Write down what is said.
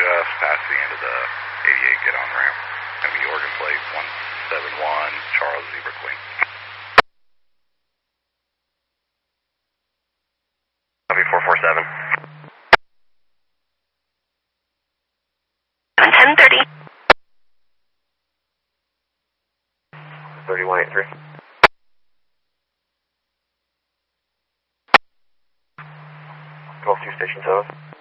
just past the end of the 88 get on ramp. Gonna be Oregon plate 171 Charles Zebra Queen. Copy 447. 1030. 3183. Gulf 2 Station 7.